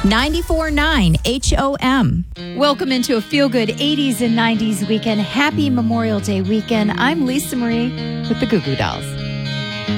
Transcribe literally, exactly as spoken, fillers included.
ninety-four point nine H O M. Welcome into a feel-good eighties and nineties weekend. Happy Memorial Day weekend. I'm Lisa Marie with the Goo Goo Dolls.